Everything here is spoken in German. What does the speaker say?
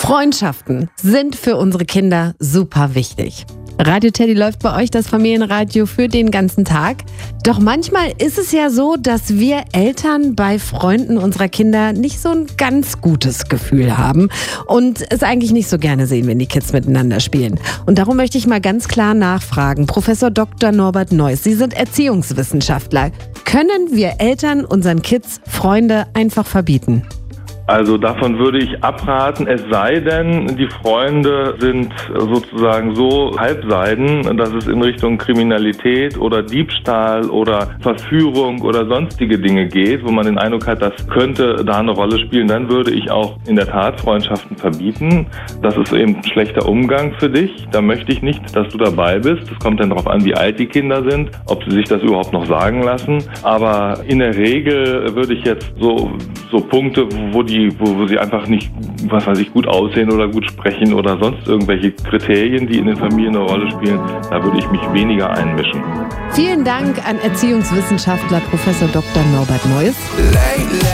Freundschaften sind für unsere Kinder super wichtig. Radio Teddy läuft bei euch das Familienradio für den ganzen Tag. Doch manchmal ist es ja so, dass wir Eltern bei Freunden unserer Kinder nicht so ein ganz gutes Gefühl haben und es eigentlich nicht so gerne sehen, wenn die Kids miteinander spielen. Und darum möchte ich mal ganz klar nachfragen. Professor Dr. Norbert Neuss, Sie sind Erziehungswissenschaftler. Können wir Eltern unseren Kids Freunde einfach verbieten? Also davon würde ich abraten, es sei denn, die Freunde sind sozusagen so halbseiden, dass es in Richtung Kriminalität oder Diebstahl oder Verführung oder sonstige Dinge geht, wo man den Eindruck hat, das könnte da eine Rolle spielen. Dann würde ich auch in der Tat Freundschaften verbieten. Das ist eben ein schlechter Umgang für dich. Da möchte ich nicht, dass du dabei bist. Es kommt dann darauf an, wie alt die Kinder sind, ob sie sich das überhaupt noch sagen lassen. Aber in der Regel würde ich jetzt so Punkte, wo sie einfach nicht, gut aussehen oder gut sprechen oder sonst irgendwelche Kriterien, die in den Familien eine Rolle spielen, da würde ich mich weniger einmischen. Vielen Dank an Erziehungswissenschaftler Professor Dr. Norbert Neuss.